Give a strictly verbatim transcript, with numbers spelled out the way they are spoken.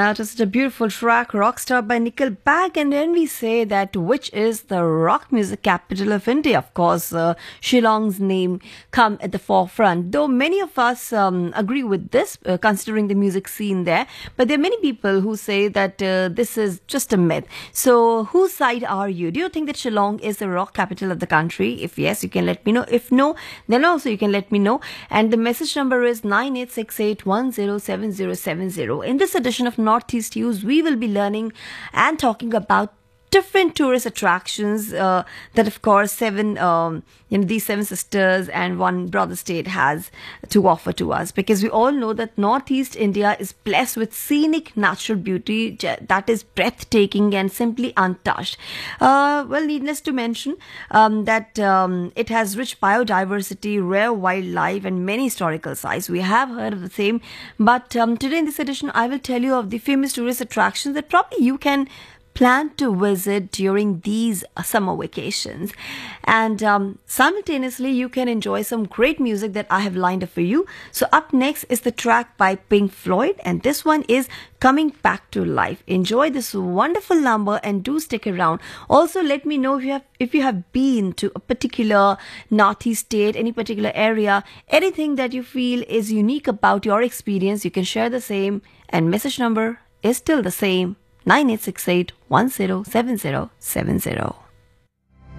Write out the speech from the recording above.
Uh, it was such a beautiful track, Rockstar by Nickelback. And then we say that which is the rock music capital of India? Of course, uh, Shillong's name come at the forefront. Though many of us um, agree with this, uh, considering the music scene there. But there are many people who say that uh, this is just a myth. So whose side are you? Do you think that Shillong is the rock capital of the country? If yes, you can let me know. If no, then also you can let me know. And the message number is nine eight six eight one zero seven zero seven zero. In this edition of Northeast News, we will be learning and talking about different tourist attractions uh, that, of course, seven, um, you know, these seven sisters and one brother state has to offer to us. Because we all know that Northeast India is blessed with scenic natural beauty that is breathtaking and simply untouched. Uh, well, needless to mention um, that um, it has rich biodiversity, rare wildlife, and many historical sites. We have heard of the same. But um, today in this edition, I will tell you of the famous tourist attractions that probably you can plan to visit during these summer vacations. And um, simultaneously, you can enjoy some great music that I have lined up for you. So up next is the track by Pink Floyd, and this one is Coming Back to Life. Enjoy this wonderful number and do stick around. Also, let me know if you have if you have been to a particular Northeast state, any particular area, anything that you feel is unique about your experience. You can share the same, and message number is still the same, nine eight six eight one zero seven zero seven zero.